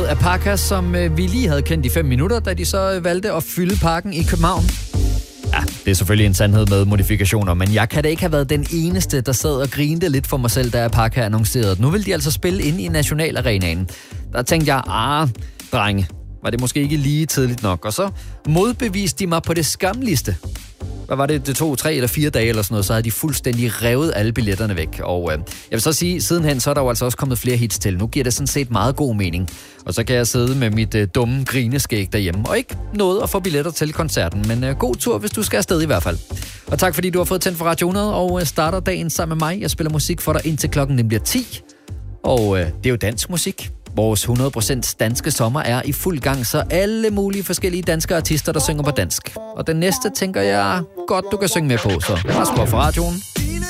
af Parka, som vi lige havde kendt i 5 minutter, da de så valgte at fylde parken i København. Ja, det er selvfølgelig en sandhed med modifikationer, men jeg kan da ikke have været den eneste, der sad og grinte lidt for mig selv, da Parka annoncerede. Nu vil de altså spille ind i Nationalarenaen. Der tænkte jeg, drenge, var det måske ikke lige tidligt nok? Og så modbeviste de mig på det skamligste. Hvad var det? Det tog 3 eller 4 dage eller sådan noget, så havde de fuldstændig revet alle billetterne væk. Og jeg vil så sige, sidenhen, så er der jo altså også kommet flere hits til. Nu giver det sådan set meget god mening. Og så kan jeg sidde med mit dumme grineskæg derhjemme, og ikke noget at få billetter til koncerten. Men god tur, hvis du skal afsted i hvert fald. Og tak fordi du har fået tændt for Radio 100, og starter dagen sammen med mig. Jeg spiller musik for dig indtil klokken nemlig 10. Og det er jo dansk musik. Vores 100% danske sommer er i fuld gang, så alle mulige forskellige danske artister, der synger på dansk. Og den næste tænker jeg godt, du kan synge med på, så pas på for radioen.